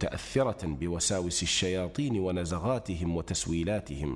متأثرة بوساوس الشياطين ونزغاتهم وتسويلاتهم،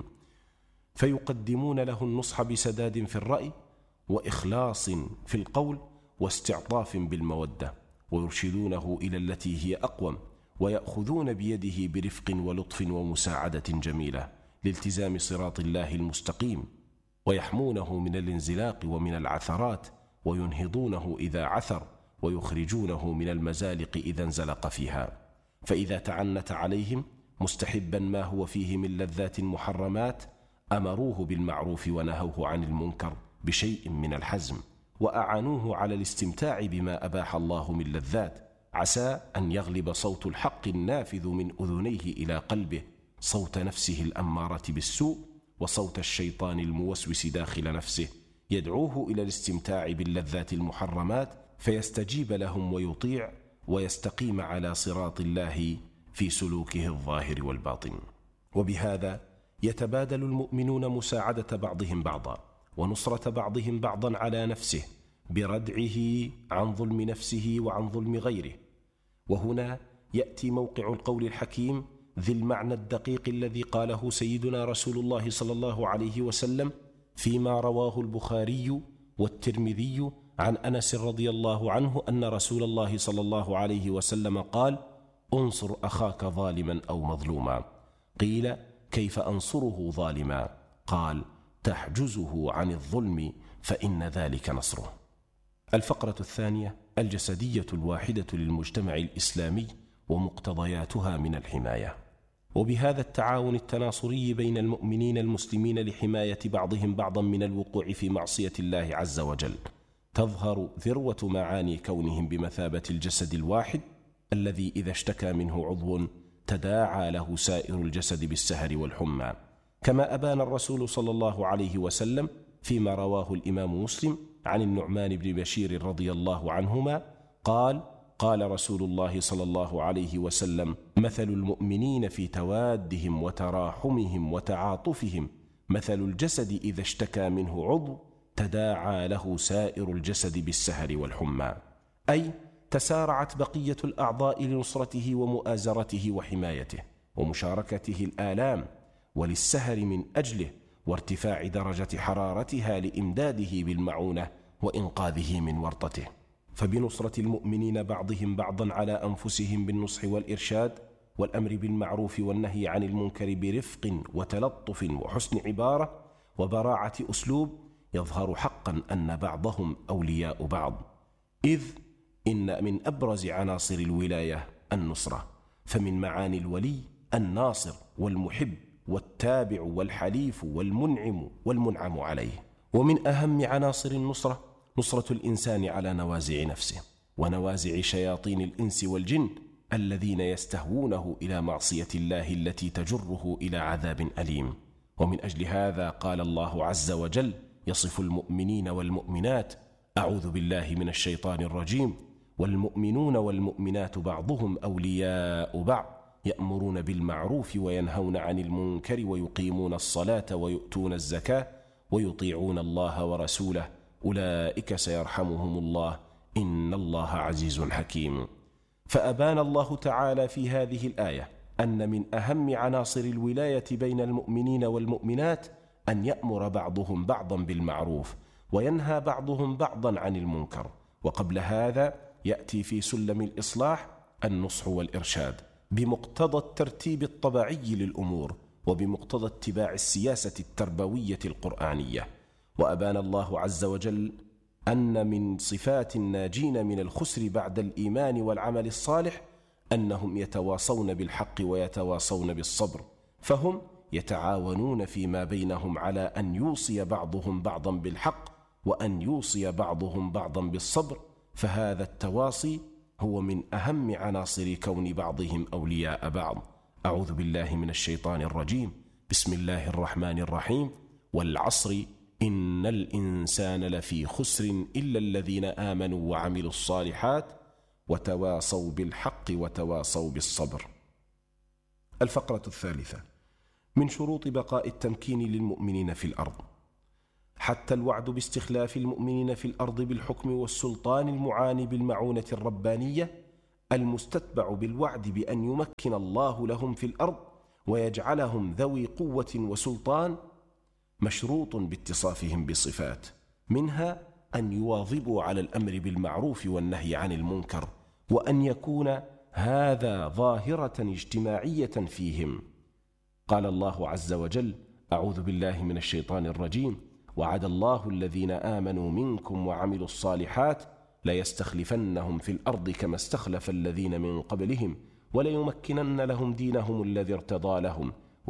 فيقدمون له النصح بسداد في الرأي وإخلاص في القول واستعطاف بالمودة، ويرشدونه إلى التي هي أقوم، ويأخذون بيده برفق ولطف ومساعدة جميلة لالتزام صراط الله المستقيم، ويحمونه من الانزلاق ومن العثرات، وينهضونه إذا عثر، ويخرجونه من المزالق إذا انزلق فيها. فإذا تعنت عليهم مستحبا ما هو فيه من لذات محرمات أمروه بالمعروف ونهوه عن المنكر بشيء من الحزم، وأعانوه على الاستمتاع بما أباح الله من لذات، عسى أن يغلب صوت الحق النافذ من أذنيه إلى قلبه صوت نفسه الأمارة بالسوء، وصوت الشيطان الموسوس داخل نفسه يدعوه إلى الاستمتاع باللذات المحرمات، فيستجيب لهم ويطيع ويستقيم على صراط الله في سلوكه الظاهر والباطن. وبهذا يتبادل المؤمنون مساعدة بعضهم بعضا، ونصرة بعضهم بعضا على نفسه بردعه عن ظلم نفسه وعن ظلم غيره. وهنا يأتي موقع القول الحكيم ذي المعنى الدقيق الذي قاله سيدنا رسول الله صلى الله عليه وسلم فيما رواه البخاري والترمذي عن أنس رضي الله عنه أن رسول الله صلى الله عليه وسلم قال: انصر أخاك ظالما أو مظلوما. قيل: كيف أنصره ظالما؟ قال: تحجزه عن الظلم فإن ذلك نصره. الفقرة الثانية: الجسدية الواحدة للمجتمع الإسلامي ومقتضياتها من الحماية. وبهذا التعاون التناصري بين المؤمنين المسلمين لحماية بعضهم بعضا من الوقوع في معصية الله عز وجل تظهر ذروة معاني كونهم بمثابة الجسد الواحد الذي إذا اشتكى منه عضو تداعى له سائر الجسد بالسهر والحمى، كما أبان الرسول صلى الله عليه وسلم فيما رواه الإمام مسلم عن النعمان بن بشير رضي الله عنهما قال: قال رسول الله صلى الله عليه وسلم: مثل المؤمنين في توادهم وتراحمهم وتعاطفهم مثل الجسد إذا اشتكى منه عضو تداعى له سائر الجسد بالسهر والحمى، أي تسارعت بقية الأعضاء لنصرته ومؤازرته وحمايته ومشاركته الآلام وللسهر من أجله، وارتفاع درجة حرارتها لإمداده بالمعونة وإنقاذه من ورطته. فبنصرة المؤمنين بعضهم بعضا على أنفسهم بالنصح والإرشاد والأمر بالمعروف والنهي عن المنكر برفق وتلطف وحسن عبارة وبراعة أسلوب يظهر حقا أن بعضهم أولياء بعض، إذ إن من أبرز عناصر الولاية النصرة، فمن معاني الولي الناصر والمحب والتابع والحليف والمنعم والمنعم عليه. ومن أهم عناصر النصرة نصرة الإنسان على نوازع نفسه ونوازع شياطين الإنس والجن الذين يستهوونه إلى معصية الله التي تجره إلى عذاب أليم. ومن أجل هذا قال الله عز وجل يصف المؤمنين والمؤمنات: أعوذ بالله من الشيطان الرجيم، والمؤمنون والمؤمنات بعضهم أولياء بعض يأمرون بالمعروف وينهون عن المنكر ويقيمون الصلاة ويؤتون الزكاة ويطيعون الله ورسوله أولئك سيرحمهم الله إن الله عزيز حكيم. فأبان الله تعالى في هذه الآية أن من أهم عناصر الولاية بين المؤمنين والمؤمنات أن يأمر بعضهم بعضا بالمعروف وينهى بعضهم بعضا عن المنكر. وقبل هذا يأتي في سلم الإصلاح النصح والإرشاد بمقتضى الترتيب الطبيعي للأمور وبمقتضى اتباع السياسة التربوية القرآنية. وأبان الله عز وجل أن من صفات الناجين من الخسر بعد الإيمان والعمل الصالح أنهم يتواصون بالحق ويتواصون بالصبر، فهم يتعاونون فيما بينهم على أن يوصي بعضهم بعضا بالحق وأن يوصي بعضهم بعضا بالصبر، فهذا التواصي هو من أهم عناصر كون بعضهم أولياء بعض. أعوذ بالله من الشيطان الرجيم. بسم الله الرحمن الرحيم. والعصر إن الإنسان لفي خسر إلا الذين آمنوا وعملوا الصالحات وتواصوا بالحق وتواصوا بالصبر. الفقرة الثالثة: من شروط بقاء التمكين للمؤمنين في الأرض حتى الوعد باستخلاف المؤمنين في الأرض بالحكم والسلطان المعاني بالمعونة الربانية المستتبع بالوعد بأن يمكن الله لهم في الأرض ويجعلهم ذوي قوة وسلطان مشروط باتصافهم بصفات، منها أن يواظبوا على الأمر بالمعروف والنهي عن المنكر، وأن يكون هذا ظاهرة اجتماعية فيهم. قال الله عز وجل: أعوذ بالله من الشيطان الرجيم: وعد الله الذين آمنوا منكم وعملوا الصالحات ليستخلفنهم في الأرض كما استخلف الذين من قبلهم وليمكنن لهم دينهم الذي ارتضى لهم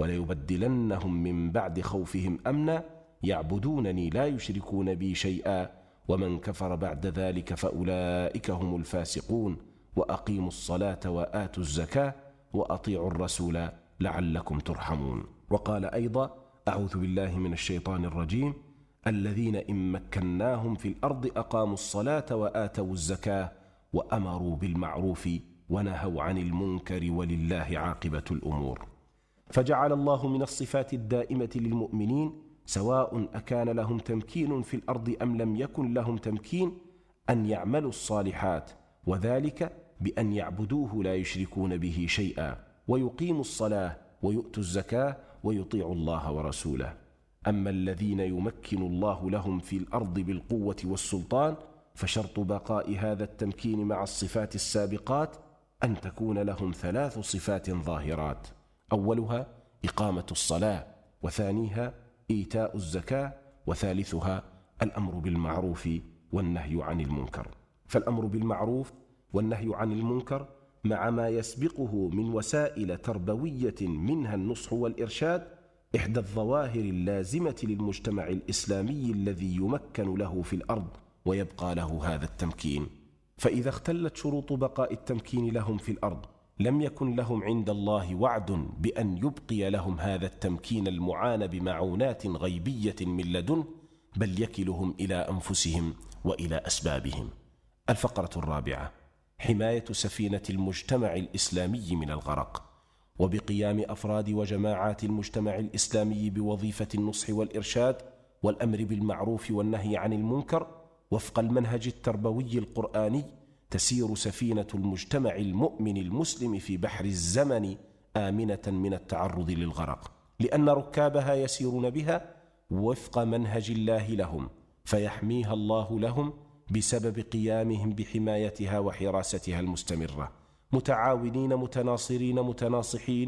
وليبدلنهم من بعد خوفهم أمنا يعبدونني لا يشركون بي شيئا ومن كفر بعد ذلك فأولئك هم الفاسقون وأقيموا الصلاة وآتوا الزكاة وأطيعوا الرسول لعلكم ترحمون. وقال أيضا: أعوذ بالله من الشيطان الرجيم: الذين إن مكناهم في الأرض أقاموا الصلاة وآتوا الزكاة وأمروا بالمعروف ونهوا عن المنكر ولله عاقبة الأمور. فجعل الله من الصفات الدائمة للمؤمنين، سواء أكان لهم تمكين في الأرض أم لم يكن لهم تمكين، أن يعملوا الصالحات، وذلك بأن يعبدوه لا يشركون به شيئا، ويقيموا الصلاة ويؤتوا الزكاة ويطيعوا الله ورسوله. أما الذين يمكن الله لهم في الأرض بالقوة والسلطان، فشرط بقاء هذا التمكين مع الصفات السابقات أن تكون لهم 3 صفات ظاهرات: أولها إقامة الصلاة، وثانيها إيتاء الزكاة، وثالثها الأمر بالمعروف والنهي عن المنكر. فالأمر بالمعروف والنهي عن المنكر مع ما يسبقه من وسائل تربوية منها النصح والإرشاد إحدى الظواهر اللازمة للمجتمع الإسلامي الذي يمكن له في الأرض ويبقى له هذا التمكين. فإذا اختلت شروط بقاء التمكين لهم في الأرض لم يكن لهم عند الله وعد بأن يبقي لهم هذا التمكين المعان بمعونات غيبية من لدنه، بل يكلهم إلى أنفسهم وإلى أسبابهم. الفقرة الرابعة: حماية سفينة المجتمع الإسلامي من الغرق، وبقيام أفراد وجماعات المجتمع الإسلامي بوظيفة النصح والإرشاد والأمر بالمعروف والنهي عن المنكر وفق المنهج التربوي القرآني، تسير سفينة المجتمع المؤمن المسلم في بحر الزمن آمنة من التعرض للغرق، لأن ركابها يسيرون بها وفق منهج الله لهم، فيحميها الله لهم بسبب قيامهم بحمايتها وحراستها المستمرة، متعاونين متناصرين متناصحين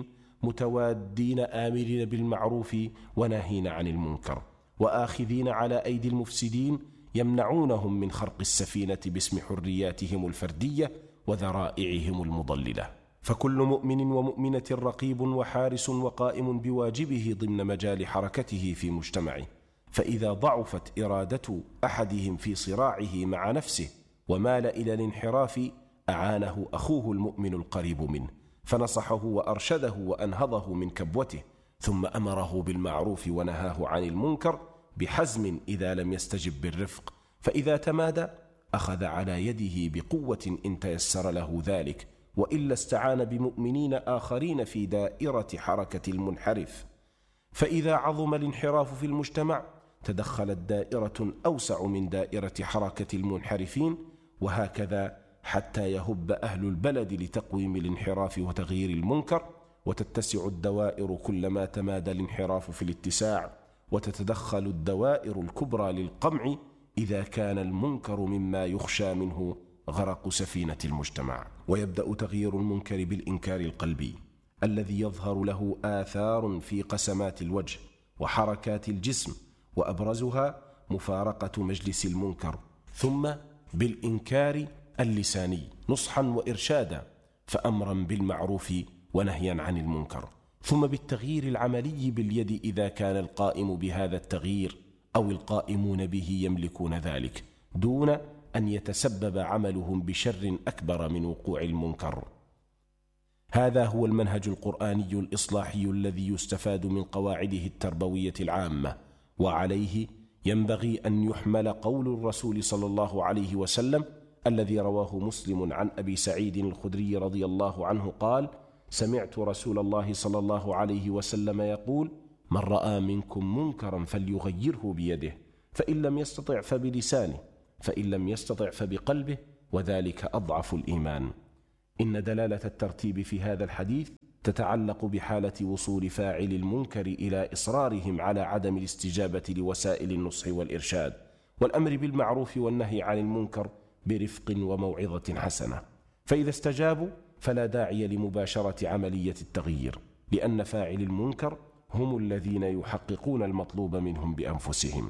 متوادين آمرين بالمعروف وناهين عن المنكر، وآخذين على أيدي المفسدين يمنعونهم من خرق السفينة باسم حرياتهم الفردية وذرائعهم المضللة. فكل مؤمن ومؤمنة رقيب وحارس وقائم بواجبه ضمن مجال حركته في مجتمعه، فإذا ضعفت إرادة أحدهم في صراعه مع نفسه ومال إلى الانحراف أعانه أخوه المؤمن القريب منه، فنصحه وأرشده وأنهضه من كبوته، ثم أمره بالمعروف ونهاه عن المنكر بحزم إذا لم يستجب بالرفق، فإذا تمادى أخذ على يده بقوة إن تيسر له ذلك، وإلا استعان بمؤمنين آخرين في دائرة حركة المنحرف، فإذا عظم الانحراف في المجتمع تدخلت دائرة أوسع من دائرة حركة المنحرفين، وهكذا حتى يهب أهل البلد لتقويم الانحراف وتغيير المنكر، وتتسع الدوائر كلما تمادى الانحراف في الاتساع، وتتدخل الدوائر الكبرى للقمع إذا كان المنكر مما يخشى منه غرق سفينة المجتمع. ويبدأ تغيير المنكر بالإنكار القلبي الذي يظهر له آثار في قسمات الوجه وحركات الجسم، وأبرزها مفارقة مجلس المنكر، ثم بالإنكار اللساني نصحا وإرشادا، فأمرا بالمعروف ونهيا عن المنكر، ثم بالتغيير العملي باليد إذا كان القائم بهذا التغيير أو القائمون به يملكون ذلك، دون أن يتسبب عملهم بشر أكبر من وقوع المنكر. هذا هو المنهج القرآني الإصلاحي الذي يستفاد من قواعده التربوية العامة، وعليه ينبغي أن يحمل قول الرسول صلى الله عليه وسلم الذي رواه مسلم عن أبي سعيد الخدري رضي الله عنه قال: سمعت رسول الله صلى الله عليه وسلم يقول: من رأى منكم منكرا فليغيره بيده، فإن لم يستطع فبلسانه، فإن لم يستطع فبقلبه، وذلك أضعف الإيمان. إن دلالة الترتيب في هذا الحديث تتعلق بحالة وصول فاعل المنكر إلى إصرارهم على عدم الاستجابة لوسائل النصح والإرشاد والأمر بالمعروف والنهي عن المنكر برفق وموعظة حسنة. فإذا استجابوا فلا داعي لمباشرة عملية التغيير، لأن فاعل المنكر هم الذين يحققون المطلوب منهم بأنفسهم.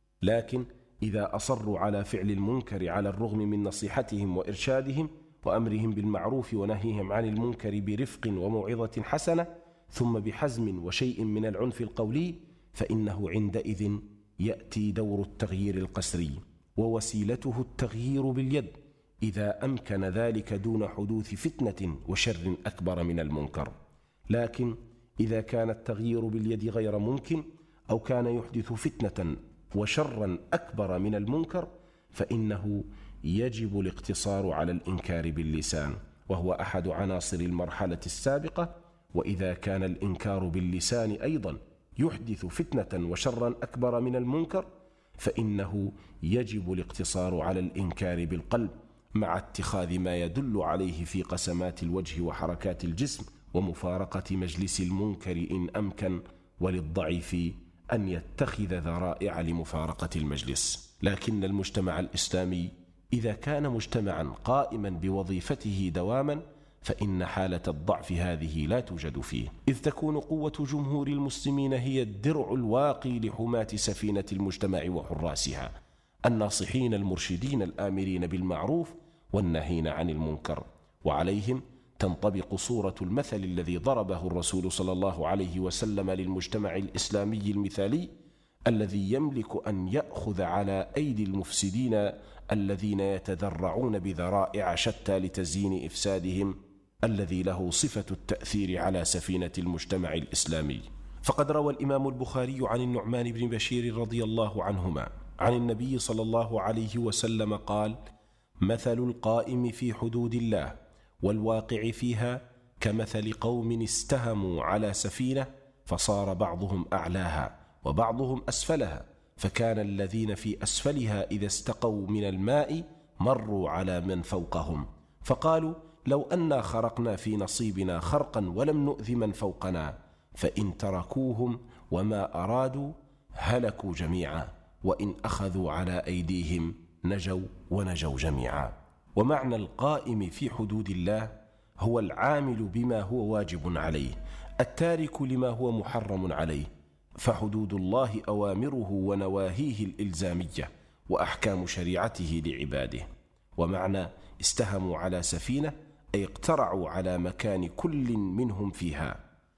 لكن إذا أصروا على فعل المنكر على الرغم من نصيحتهم وإرشادهم وأمرهم بالمعروف ونهيهم عن المنكر برفق وموعظة حسنة ثم بحزم وشيء من العنف القولي، فإنه عندئذ يأتي دور التغيير القسري، ووسيلته التغيير باليد إذا أمكن ذلك دون حدوث فتنة وشر أكبر من المنكر. لكن إذا كان التغيير باليد غير ممكن أو كان يحدث فتنة وشرا أكبر من المنكر، فإنه يجب الاقتصار على الإنكار باللسان، وهو أحد عناصر المرحلة السابقة. وإذا كان الإنكار باللسان أيضا يحدث فتنة وشرا أكبر من المنكر، فإنه يجب الاقتصار على الإنكار بالقلب مع اتخاذ ما يدل عليه في قسمات الوجه وحركات الجسم ومفارقة مجلس المنكر إن أمكن، وللضعيف أن يتخذ ذرائع لمفارقة المجلس. لكن المجتمع الإسلامي إذا كان مجتمعا قائما بوظيفته دواما فإن حالة الضعف هذه لا توجد فيه، إذ تكون قوة جمهور المسلمين هي الدرع الواقي لحماة سفينة المجتمع وحراسها، الناصحين المرشدين الآمرين بالمعروف والنهين عن المنكر. وعليهم تنطبق صورة المثل الذي ضربه الرسول صلى الله عليه وسلم للمجتمع الإسلامي المثالي، الذي يملك أن يأخذ على أيدي المفسدين الذين يتذرعون بذرائع شتى لتزيين إفسادهم، الذي له صفة التأثير على سفينة المجتمع الإسلامي. فقد روى الإمام البخاري عن النعمان بن بشير رضي الله عنهما عن النبي صلى الله عليه وسلم قال: مثل القائم في حدود الله والواقع فيها كمثل قوم استهموا على سفينة فصار بعضهم أعلاها وبعضهم أسفلها، فكان الذين في أسفلها إذا استقوا من الماء مروا على من فوقهم فقالوا: لو أنا خرقنا في نصيبنا خرقا ولم نؤذ من فوقنا، فإن تركوهم وما أرادوا هلكوا جميعا، وإن أخذوا على أيديهم نجوا ونجوا جميعا. ومعنى القائم في حدود الله هو العامل بما هو واجب عليه، التارك لما هو محرم عليه، فحدود الله أوامره ونواهيه الإلزامية وأحكام شريعته لعباده. ومعنى استهموا على سفينة أي اقترعوا على مكان كل منهم فيها.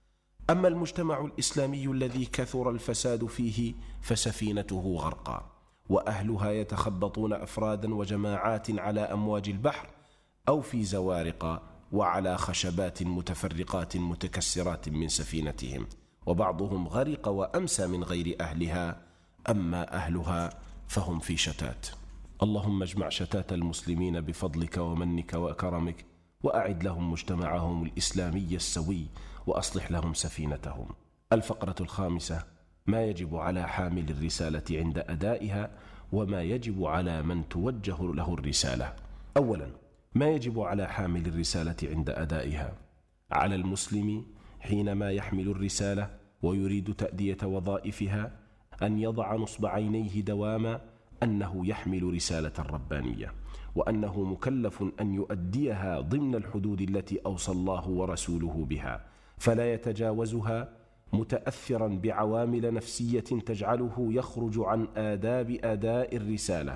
أما المجتمع الإسلامي الذي كثر الفساد فيه فسفينته غرقى، وأهلها يتخبطون أفرادا وجماعات على أمواج البحر أو في زوارق وعلى خشبات متفرقات متكسرات من سفينتهم، وبعضهم غرق وأمسى من غير أهلها، أما أهلها فهم في شتات. اللهم اجمع شتات المسلمين بفضلك ومنك وكرمك، وأعد لهم مجتمعهم الإسلامي السوي، وأصلح لهم سفينتهم. الفقرة الخامسة: ما يجب على حامل الرسالة عند أدائها، وما يجب على من توجه له الرسالة. أولا، ما يجب على حامل الرسالة عند أدائها. على المسلم حينما يحمل الرسالة ويريد تأدية وظائفها أن يضع نصب عينيه دواما أنه يحمل رسالة ربانية، وأنه مكلف أن يؤديها ضمن الحدود التي أوصى الله ورسوله بها، فلا يتجاوزها متأثرا بعوامل نفسية تجعله يخرج عن آداب أداء الرسالة،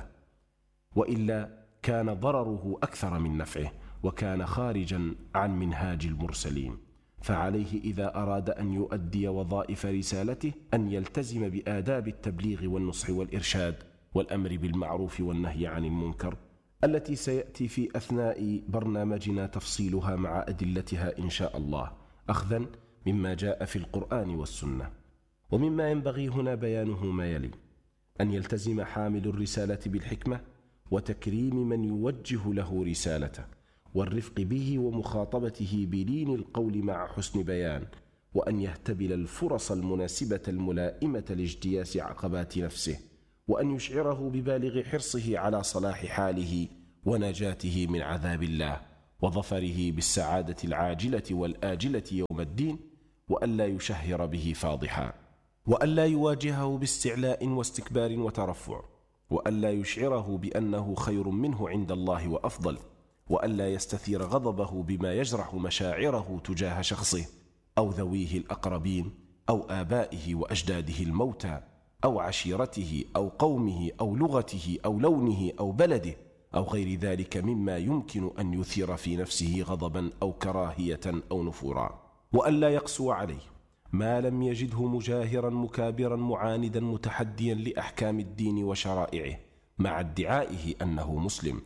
وإلا كان ضرره أكثر من نفعه وكان خارجا عن منهاج المرسلين. فعليه إذا أراد أن يؤدي وظائف رسالته أن يلتزم بآداب التبليغ والنصح والإرشاد والأمر بالمعروف والنهي عن المنكر، التي سيأتي في أثناء برنامجنا تفصيلها مع أدلتها إن شاء الله، أخذا مما جاء في القرآن والسنة. ومما ينبغي هنا بيانه ما يلي: أن يلتزم حامل الرسالة بالحكمة وتكريم من يوجه له رسالته، والرفق به ومخاطبته بلين القول مع حسن بيان، وأن يهتبل الفرص المناسبة الملائمة لاجتياس عقبات نفسه، وأن يشعره ببالغ حرصه على صلاح حاله ونجاته من عذاب الله، وظفره بالسعادة العاجلة والآجلة يوم الدين، وألا يشهر به فاضحا، وألا يواجهه باستعلاء واستكبار وترفع، وألا يشعره بأنه خير منه عند الله وأفضل، وألا يستثير غضبه بما يجرح مشاعره تجاه شخصه أو ذويه الأقربين أو آبائه وأجداده الموتى أو عشيرته أو قومه أو لغته أو لونه أو بلده أو غير ذلك مما يمكن أن يثير في نفسه غضبا أو كراهية أو نفورا، وألا يقسو عليه ما لم يجده مجاهرا مكابرا معاندا متحديا لأحكام الدين وشرائعه مع ادعائه أنه مسلم.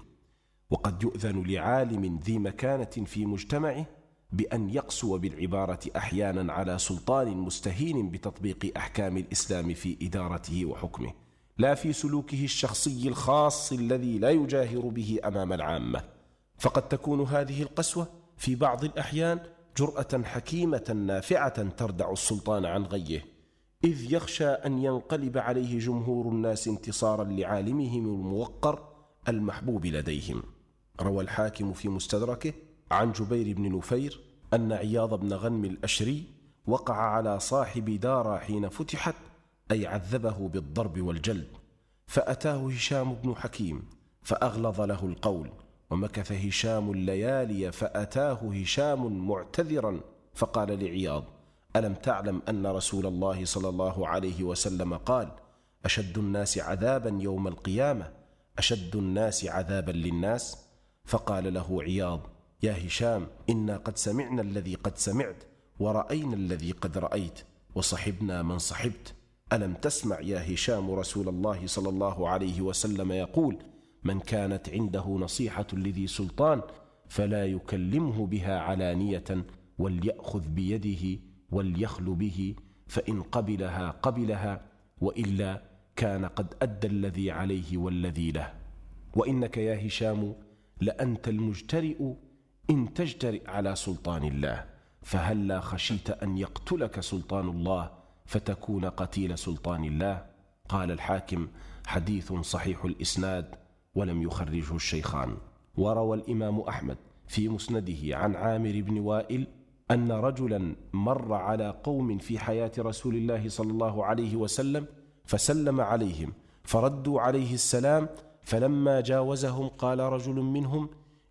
وقد يؤذن لعالم ذي مكانة في مجتمعه بأن يقسو بالعبارة أحيانا على سلطان مستهين بتطبيق أحكام الإسلام في إدارته وحكمه، لا في سلوكه الشخصي الخاص الذي لا يجاهر به أمام العامة. فقد تكون هذه القسوة في بعض الأحيان جرأة حكيمة نافعة تردع السلطان عن غيه، إذ يخشى أن ينقلب عليه جمهور الناس انتصارا لعالمهم الموقر المحبوب لديهم. روى الحاكم في مستدركه عن جبير بن نفير أن عياض بن غنم الأشري وقع على صاحب دار حين فتحت، أي عذبه بالضرب والجلد، فأتاه هشام بن حكيم فأغلظ له القول، ومكث هشام الليالي، فأتاه هشام معتذرا فقال لعياض: ألم تعلم أن رسول الله صلى الله عليه وسلم قال: أشد الناس عذابا يوم القيامة أشد الناس عذابا للناس؟ فقال له عياض: يا هشام، إنا قد سمعنا الذي قد سمعت، ورأينا الذي قد رأيت، وصحبنا من صحبت. ألم تسمع يا هشام رسول الله صلى الله عليه وسلم يقول: من كانت عنده نصيحة لذي سلطان فلا يكلمه بها علانية، وليأخذ بيده وليخل به، فإن قبلها قبلها، وإلا كان قد أدى الذي عليه والذي له. وإنك يا هشام لأنت المجترئ إن تجترئ على سلطان الله، فهلا خشيت أن يقتلك سلطان الله فتكون قتيل سلطان الله. قال الحاكم: حديث صحيح الإسناد، ولم يخرجه الشيخان. وروى الإمام أحمد في مسنده عن عامر بن وائل أن رجلا مر على قوم في حياة رسول الله صلى الله عليه وسلم فسلم عليهم، فردوا عليه السلام، فلما جاوزهم قال رجل منهم: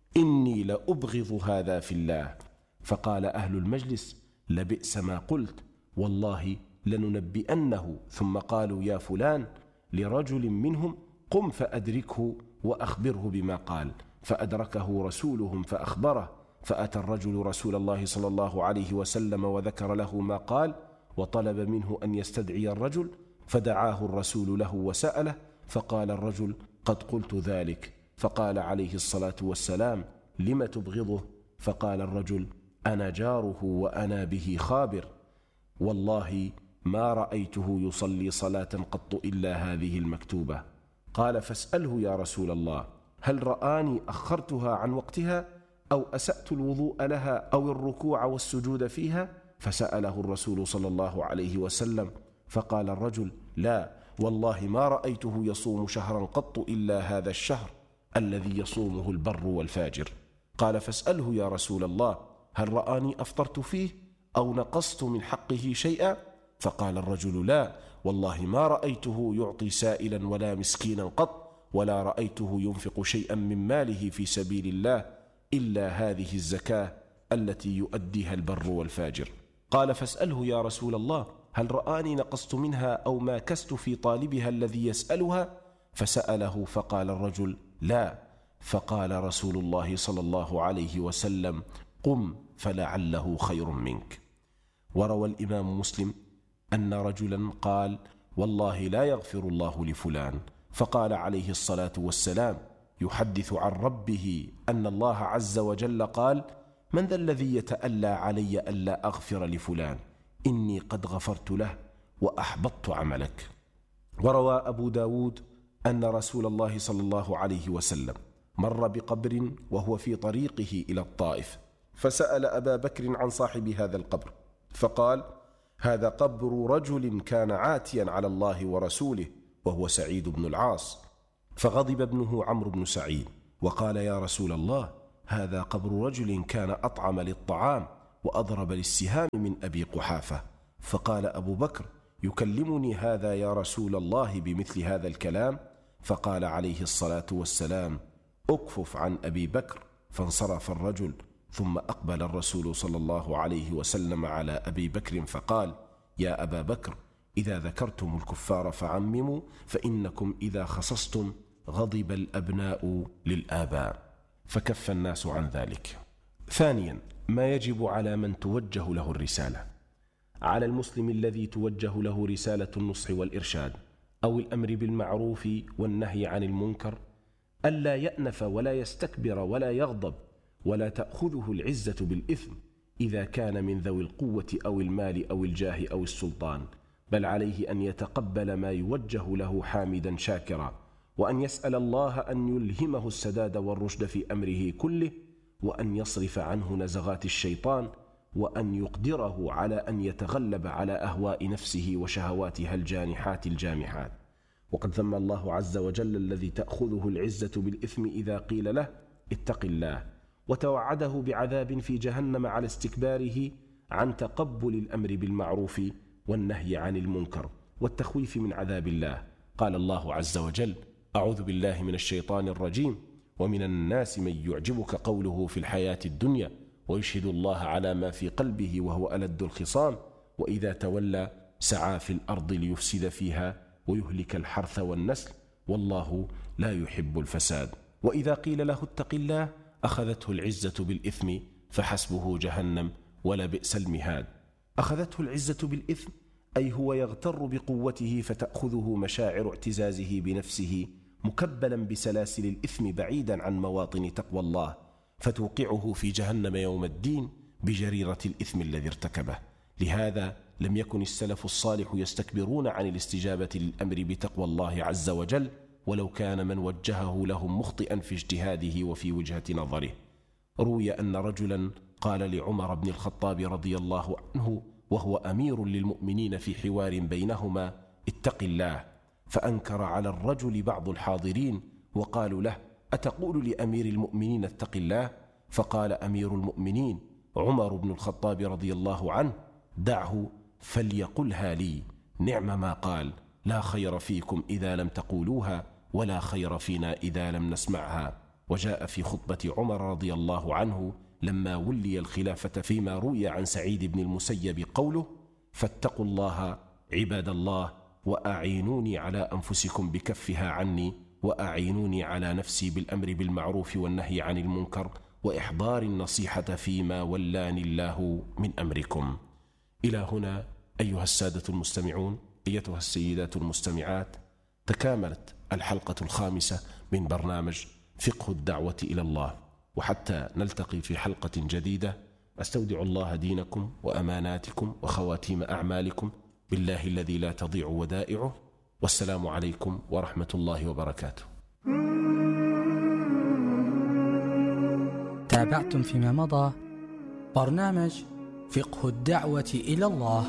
إني لأبغض هذا في الله. فقال أهل المجلس: لبئس ما قلت، والله لننبئنه. ثم قالوا: يا فلان، لرجل منهم قم فأدركه وأخبره بما قال. فأدركه رسولهم فأخبره، فأتى الرجل رسول الله صلى الله عليه وسلم وذكر له ما قال، وطلب منه أن يستدعي الرجل، فدعاه الرسول له وسأله، فقال الرجل: قد قلت ذلك. فقال عليه الصلاة والسلام: لم تبغضه؟ فقال الرجل: أنا جاره وأنا به خابر، والله ما رأيته يصلي صلاة قط إلا هذه المكتوبة. قال: فاسأله يا رسول الله، هل رآني أخرتها عن وقتها، أو أسأت الوضوء لها، أو الركوع والسجود فيها؟ فسأله الرسول صلى الله عليه وسلم، فقال الرجل: لا، والله ما رأيته يصوم شهرا قط إلا هذا الشهر الذي يصومه البر والفاجر. قال: فاسأله يا رسول الله، هل رآني أفطرت فيه أو نقصت من حقه شيئا؟ فقال الرجل: لا، والله ما رأيته يعطي سائلا ولا مسكينا قط، ولا رأيته ينفق شيئا من ماله في سبيل الله إلا هذه الزكاة التي يؤديها البر والفاجر. قال: فاسأله يا رسول الله، هل رآني نقصت منها أو ما كست في طالبها الذي يسألها؟ فسأله، فقال الرجل: لا. فقال رسول الله صلى الله عليه وسلم: قم فلعله خير منك. وروى الإمام مسلم أن رجلا قال: والله لا يغفر الله لفلان. فقال عليه الصلاة والسلام يحدث عن ربه أن الله عز وجل قال: من ذا الذي يتألى علي ألا أغفر لفلان؟ إني قد غفرت له وأحبطت عملك. وروى أبو داود أن رسول الله صلى الله عليه وسلم مر بقبر وهو في طريقه إلى الطائف، فسأل أبا بكر عن صاحب هذا القبر، فقال: هذا قبر رجل كان عاتيا على الله ورسوله، وهو سعيد بن العاص. فغضب ابنه عمرو بن سعيد وقال: يا رسول الله، هذا قبر رجل كان أطعم للطعام وأضرب للسهام من أبي قحافة. فقال أبو بكر: يكلمني هذا يا رسول الله بمثل هذا الكلام؟ فقال عليه الصلاة والسلام: أكفف عن أبي بكر. فانصرف الرجل، ثم أقبل الرسول صلى الله عليه وسلم على أبي بكر فقال: يا أبا بكر، إذا ذكرتم الكفار فعمموا، فإنكم إذا خصصتم غضب الأبناء للآباء. فكف الناس عن ذلك. ثانيا، ما يجب على من توجه له الرسالة. على المسلم الذي توجه له رسالة النصح والإرشاد أو الأمر بالمعروف والنهي عن المنكر ألا يأنف ولا يستكبر ولا يغضب، ولا تأخذه العزة بالإثم إذا كان من ذوي القوة أو المال أو الجاه أو السلطان، بل عليه أن يتقبل ما يوجه له حامدا شاكرا، وأن يسأل الله أن يلهمه السداد والرشد في أمره كله، وأن يصرف عنه نزغات الشيطان، وأن يقدره على أن يتغلب على أهواء نفسه وشهواتها الجانحات الجامحات. وقد ذم الله عز وجل الذي تأخذه العزة بالإثم إذا قيل له اتق الله، وتوعده بعذاب في جهنم على استكباره عن تقبل الأمر بالمعروف والنهي عن المنكر والتخويف من عذاب الله. قال الله عز وجل: أعوذ بالله من الشيطان الرجيم: ومن الناس من يعجبك قوله في الحياة الدنيا ويشهد الله على ما في قلبه وهو ألد الخصام، وإذا تولى سعى في الأرض ليفسد فيها ويهلك الحرث والنسل، والله لا يحب الفساد. وإذا قيل له اتق الله أخذته العزة بالإثم فحسبه جهنم ولبئس المهاد. أخذته العزة بالإثم أي هو يغتر بقوته فتأخذه مشاعر اعتزازه بنفسه مكبلا بسلاسل الإثم بعيدا عن مواطن تقوى الله، فتوقعه في جهنم يوم الدين بجريرة الإثم الذي ارتكبه. لهذا لم يكن السلف الصالح يستكبرون عن الاستجابة للأمر بتقوى الله عز وجل، ولو كان من وجهه لهم مخطئا في اجتهاده وفي وجهة نظره. روي أن رجلا قال لعمر بن الخطاب رضي الله عنه وهو أمير للمؤمنين في حوار بينهما: اتق الله. فأنكر على الرجل بعض الحاضرين وقالوا له: أتقول لأمير المؤمنين اتق الله؟ فقال أمير المؤمنين عمر بن الخطاب رضي الله عنه: دعه فليقلها لي، نعم ما قال، لا خير فيكم إذا لم تقولوها، ولا خير فينا إذا لم نسمعها. وجاء في خطبة عمر رضي الله عنه لما ولي الخلافة فيما روي عن سعيد بن المسيب قوله: فاتقوا الله عباد الله، وأعينوني على أنفسكم بكفها عني، وأعينوني على نفسي بالأمر بالمعروف والنهي عن المنكر، وإحضار النصيحة فيما ولاني الله من أمركم. إلى هنا أيها السادة المستمعون، أيتها السيدات المستمعات، تكاملت الحلقة الخامسة من برنامج فقه الدعوة إلى الله. وحتى نلتقي في حلقة جديدة، أستودع الله دينكم وأماناتكم وخواتيم أعمالكم بالله الذي لا تضيع ودائعه، والسلام عليكم ورحمة الله وبركاته. تابعتم فيما مضى برنامج فقه الدعوة إلى الله،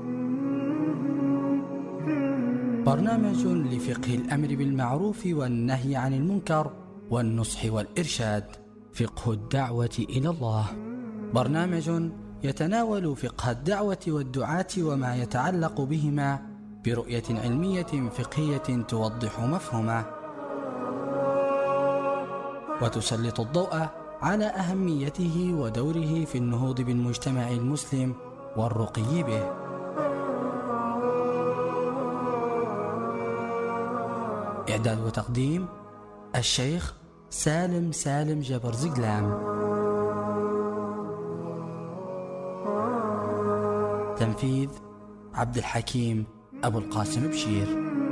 برنامج لفقه الأمر بالمعروف والنهي عن المنكر والنصح والإرشاد. فقه الدعوة إلى الله برنامج يتناول فقه الدعوة والدعاة وما يتعلق بهما برؤية علمية فقهية توضح مفهومه، وتسلط الضوء على أهميته ودوره في النهوض بالمجتمع المسلم والرقي به. إعداد وتقديم الشيخ سالم جبر زقلام. تنفيذ عبد الحكيم أبو القاسم بشير.